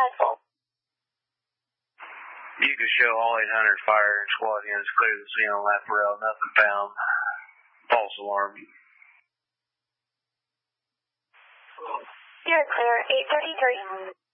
You can show all 800 fire and squad units clear the scene on lap rail. Nothing found. False alarm. You're clear. 833.